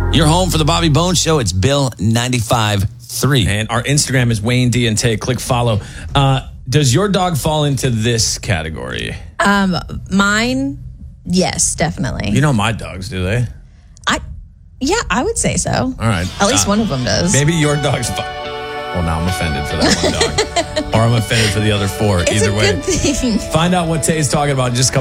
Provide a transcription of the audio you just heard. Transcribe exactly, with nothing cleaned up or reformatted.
Your home for the Bobby Bones Show. It's Bill ninety-five point three. And our Instagram is Wayne D and Tay. Click follow. Uh, does your dog fall into this category? Um, mine, yes, definitely. You know my dogs, do they? I, yeah, I would say so. All right. At least Uh, one of them does. Maybe your dog's fine. Well, now I'm offended for that one dog. Or I'm offended for the other four. It's Either a way. good thing. Find out what Tay's talking about in just a couple